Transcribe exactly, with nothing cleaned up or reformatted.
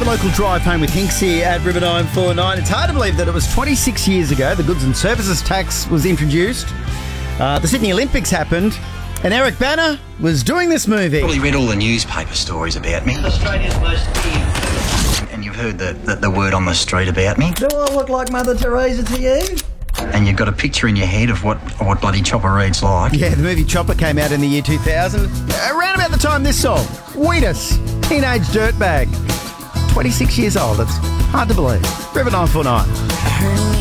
local drive home with Hinksy at River nine four nine. It's hard to believe that it was twenty-six years ago the goods and services tax was introduced. Uh, the Sydney Olympics happened, and Eric Bana was doing this movie. Probably read all the newspaper stories about me. Australia's most keen. And you've heard the, the, the word on the street about me. Do I look like Mother Teresa to you? And you've got a picture in your head of what, what bloody Chopper Reed's like. Yeah, the movie Chopper came out in the year two thousand. Around about the time this song, Wheatus, Teenage Dirtbag. twenty-six years old. It's hard to believe. River nine four nine.